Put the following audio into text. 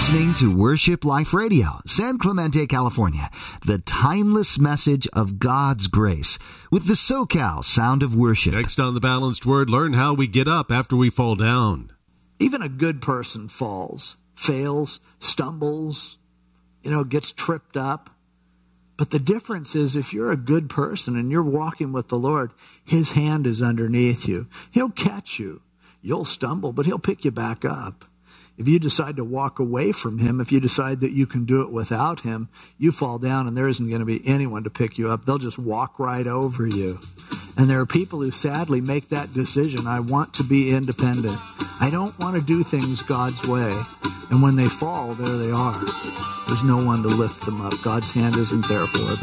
listening to Worship Life Radio, San Clemente, California, the timeless message of God's grace with the SoCal sound of worship. Next on The Balanced Word, learn how we get up after we fall down. Even a good person falls, fails, stumbles, gets tripped up. But the difference is if you're a good person and you're walking with the Lord, his hand is underneath you. He'll catch you. You'll stumble, but he'll pick you back up. If you decide to walk away from him, if you decide that you can do it without him, you fall down and there isn't going to be anyone to pick you up. They'll just walk right over you. And there are people who sadly make that decision. I want to be independent. I don't want to do things God's way. And when they fall, there they are. There's no one to lift them up. God's hand isn't there for them.